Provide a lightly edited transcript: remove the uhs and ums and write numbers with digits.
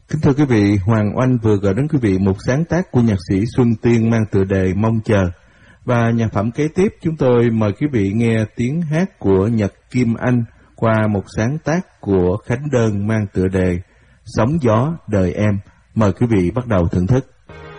Kính thưa quý vị, Hoàng Oanh vừa gửi đến quý vị một sáng tác của nhạc sĩ Xuân Tiên mang tựa đề Mong Chờ. Và nhạc phẩm kế tiếp chúng tôi mời quý vị nghe tiếng hát của Nhật Kim Anh qua một sáng tác của Khánh Đơn mang tựa đề Sóng Gió Đời Em. Mời quý vị bắt đầu thưởng thức.